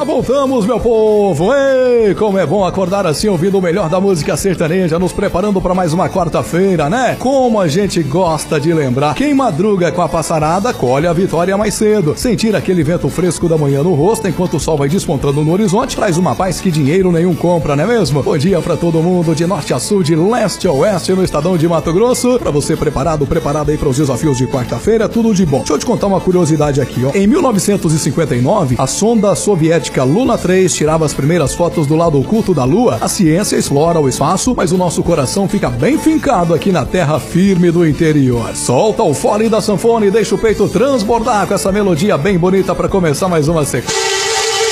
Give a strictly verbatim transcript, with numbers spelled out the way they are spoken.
Já voltamos, meu povo! Ei, como é bom acordar assim ouvindo o melhor da música sertaneja, nos preparando para mais uma quarta-feira, né? Como a gente gosta de lembrar, quem madruga com a passarada colhe a vitória mais cedo. Sentir aquele vento fresco da manhã no rosto enquanto o sol vai despontando no horizonte traz uma paz que dinheiro nenhum compra, não é mesmo? Bom dia para todo mundo, de norte a sul, de leste a oeste, no estadão de Mato Grosso. Para você preparado, preparado aí para os desafios de quarta-feira, tudo de bom. Deixa eu te contar uma curiosidade aqui, ó. Em mil novecentos e cinquenta e nove, a sonda soviética Luna três tirava as primeiras fotos do lado oculto da Lua. A ciência explora o espaço, mas o nosso coração fica bem fincado aqui na terra firme do interior. Solta o fole da sanfona e deixa o peito transbordar com essa melodia bem bonita para começar mais uma sequência.